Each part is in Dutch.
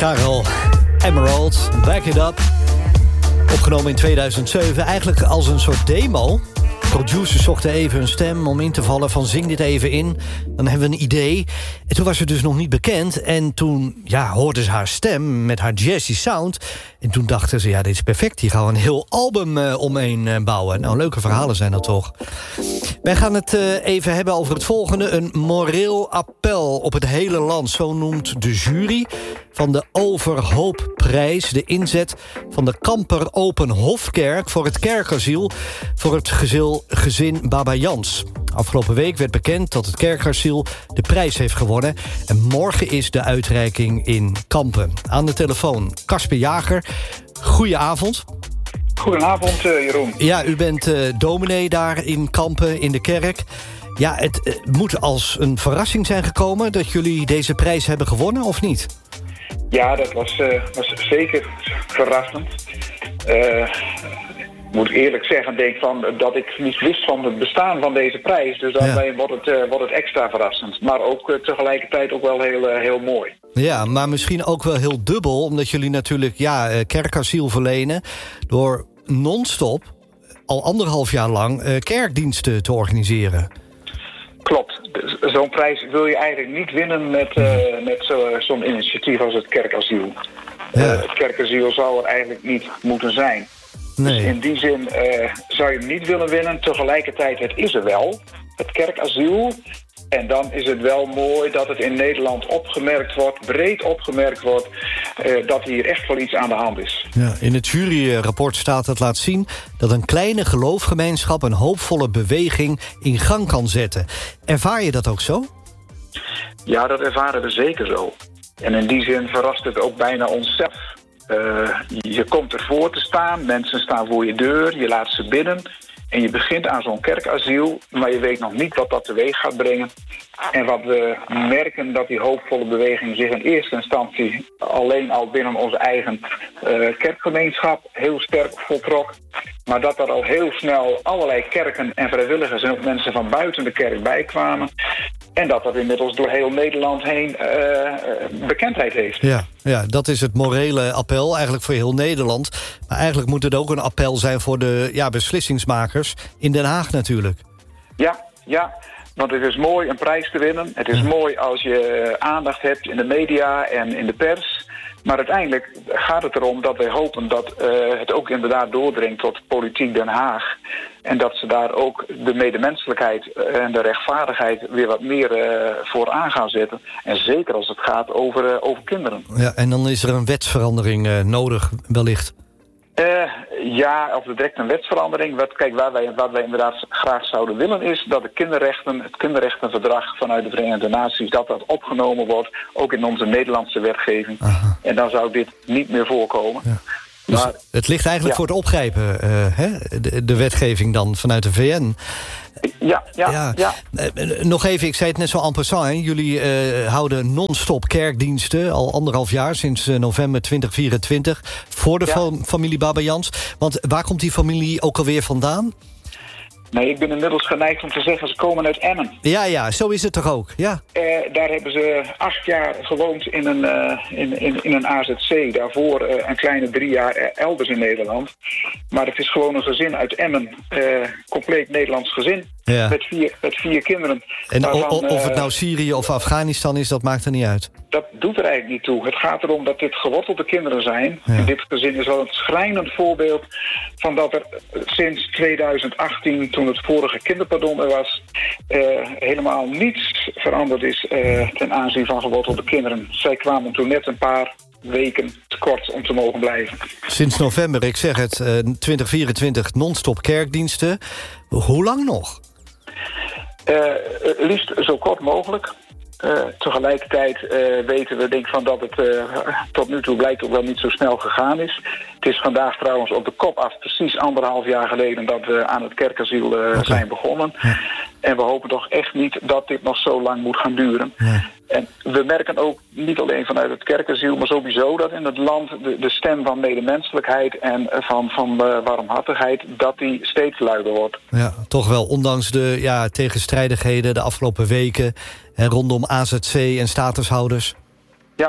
Karel Emerald, Back It Up. Opgenomen in 2007, eigenlijk als een soort demo. Producers zochten even een stem om in te vallen van zing dit even in. Dan hebben we een idee. En toen was ze dus nog niet bekend. En toen hoorden ze haar stem met haar jazzy sound. En toen dachten ze, dit is perfect. Hier gaan we een heel album omheen bouwen. Nou, leuke verhalen zijn dat toch. Wij gaan het even hebben over het volgende. Een moreel appel op het hele land. Zo noemt de jury van de Overhoopprijs de inzet van de Kamper Open Hofkerk voor het kerkasiel voor het gezin Babayans. Afgelopen week werd bekend dat het kerkasiel de prijs heeft gewonnen. En morgen is de uitreiking in Kampen. Aan de telefoon Casper Jager. Goedenavond. Goedenavond, Jeroen. Ja, u bent dominee daar in Kampen, in de kerk. Ja, het moet als een verrassing zijn gekomen dat jullie deze prijs hebben gewonnen, of niet? Ja, dat was zeker verrassend. Ik moet eerlijk zeggen, dat ik niet wist van het bestaan van deze prijs. Dus daarmee wordt het extra verrassend. Maar ook tegelijkertijd ook wel heel mooi. Ja, maar misschien ook wel heel dubbel, omdat jullie natuurlijk kerkasiel verlenen door non-stop al 1,5 jaar lang kerkdiensten te organiseren. Klopt. Zo'n prijs wil je eigenlijk niet winnen met zo'n initiatief als het kerkasiel. Ja. Het kerkasiel zou er eigenlijk niet moeten zijn. Nee. Dus in die zin zou je hem niet willen winnen. Tegelijkertijd, het is er wel. Het kerkasiel. En dan is het wel mooi dat het in Nederland breed opgemerkt wordt, dat hier echt wel iets aan de hand is. Ja, in het juryrapport staat dat laat zien dat een kleine geloofgemeenschap een hoopvolle beweging in gang kan zetten. Ervaar je dat ook zo? Ja, dat ervaren we zeker zo. En in die zin verrast het ook bijna onszelf. Je komt ervoor te staan, mensen staan voor je deur, je laat ze binnen. En je begint aan zo'n kerkasiel, maar je weet nog niet wat dat teweeg gaat brengen. En wat we merken, dat die hoopvolle beweging zich in eerste instantie alleen al binnen onze eigen kerkgemeenschap heel sterk voltrok. Maar dat er al heel snel allerlei kerken en vrijwilligers en ook mensen van buiten de kerk bijkwamen. En dat inmiddels door heel Nederland heen bekendheid heeft. Ja, dat is het morele appel eigenlijk voor heel Nederland. Maar eigenlijk moet het ook een appel zijn voor de beslissingsmakers in Den Haag natuurlijk. Ja, want het is mooi een prijs te winnen. Het is mooi als je aandacht hebt in de media en in de pers. Maar uiteindelijk gaat het erom dat wij hopen dat het ook inderdaad doordringt tot politiek Den Haag. En dat ze daar ook de medemenselijkheid en de rechtvaardigheid weer wat meer voor aan gaan zetten. En zeker als het gaat over kinderen. Ja, en dan is er een wetsverandering nodig wellicht. Of direct een wetsverandering. Wat wij inderdaad graag zouden willen is dat het kinderrechtenverdrag vanuit de Verenigde Naties, dat opgenomen wordt, ook in onze Nederlandse wetgeving. Aha. En dan zou dit niet meer voorkomen. Ja. Dus maar het ligt eigenlijk voor het opgrijpen, de wetgeving dan vanuit de VN. Ja. Nog even, ik zei het net zo en passant. Jullie houden non-stop kerkdiensten al 1,5 jaar, sinds november 2024... voor de familie Babayans. Want waar komt die familie ook alweer vandaan? Nee, ik ben inmiddels geneigd om te zeggen, ze komen uit Emmen. Ja, zo is het toch ook, ja. Daar hebben ze 8 jaar gewoond in een AZC. Daarvoor een kleine 3 jaar elders in Nederland. Maar het is gewoon een gezin uit Emmen. Compleet Nederlands gezin. Ja. Met 4 kinderen. En of het nou Syrië of Afghanistan is, dat maakt er niet uit? Dat doet er eigenlijk niet toe. Het gaat erom dat dit gewortelde kinderen zijn. Ja. En dit gezin is wel een schrijnend voorbeeld van dat er sinds 2018, toen het vorige kinderpardon er was, helemaal niets veranderd is ten aanzien van gewortelde kinderen. Zij kwamen toen net een paar weken tekort om te mogen blijven. Sinds november, ik zeg het, 2024 non-stop kerkdiensten. Hoe lang nog? Liefst zo kort mogelijk. Tegelijkertijd weten we dat het tot nu toe blijkt ook wel niet zo snel gegaan is. Het is vandaag trouwens op de kop af precies 1,5 jaar geleden dat we aan het kerkasiel zijn begonnen. Ja. En we hopen toch echt niet dat dit nog zo lang moet gaan duren. Ja. En we merken ook niet alleen vanuit het kerkasiel, maar sowieso dat in het land de stem van medemenselijkheid en van warmhartigheid, dat die steeds luider wordt. Ja, toch wel, ondanks de tegenstrijdigheden de afgelopen weken rondom AZC en statushouders.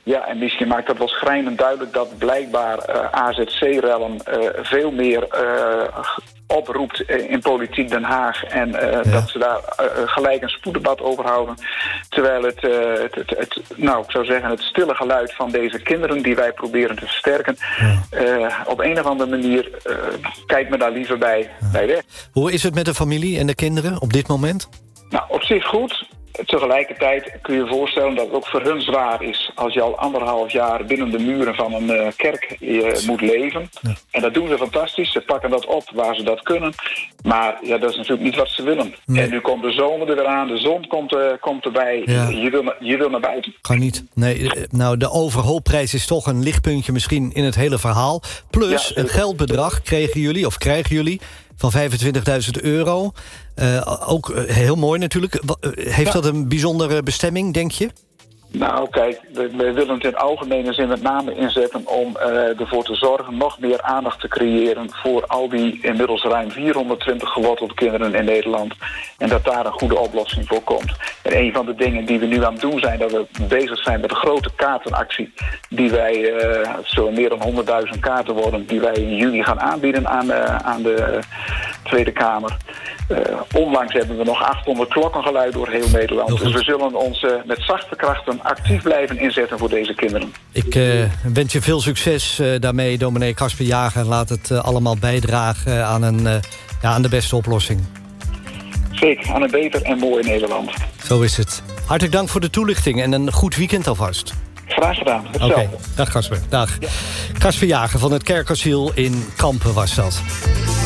Ja, en misschien maakt dat wel schrijnend duidelijk dat blijkbaar AZC-rellen veel meer oproept in politiek Den Haag. En dat ze daar gelijk een spoeddebat over houden. Terwijl ik zou zeggen, het stille geluid van deze kinderen die wij proberen te versterken, op een of andere manier kijkt me daar liever bij weg. Hoe is het met de familie en de kinderen op dit moment? Nou, op zich goed. Tegelijkertijd kun je je voorstellen dat het ook voor hun zwaar is als je al 1,5 jaar binnen de muren van een kerk moet leven. Ja. En dat doen ze fantastisch. Ze pakken dat op waar ze dat kunnen. Maar ja, dat is natuurlijk niet wat ze willen. Nee. En nu komt de zomer er weer aan, de zon komt erbij. Ja. Je wil naar buiten. Kan niet. Nee, nou, de overhoopprijs is toch een lichtpuntje misschien in het hele verhaal. Plus een geldbedrag krijgen jullie van €25.000. Ook heel mooi natuurlijk. Heeft dat een bijzondere bestemming, denk je? Nou, kijk, we willen het in algemene zin met name inzetten om ervoor te zorgen nog meer aandacht te creëren voor al die inmiddels ruim 420 gewortelde kinderen in Nederland. En dat daar een goede oplossing voor komt. En een van de dingen die we nu aan het doen zijn, dat we bezig zijn met een grote kaartenactie. Die wij, het zullen meer dan 100.000 kaarten worden, die wij in juni gaan aanbieden aan de Tweede Kamer. Onlangs hebben we nog 800 klokken geluid door heel Nederland. Dus we zullen ons met zachte krachten actief blijven inzetten voor deze kinderen. Ik wens je veel succes daarmee, dominee Casper Jager. Laat het allemaal bijdragen aan de beste oplossing. Zeker, aan een beter en mooi Nederland. Zo is het. Hartelijk dank voor de toelichting en een goed weekend alvast. Graag gedaan, hetzelfde. Dag Casper, dag. Ja. Casper Jager van het Kerkasiel in Kampen was dat.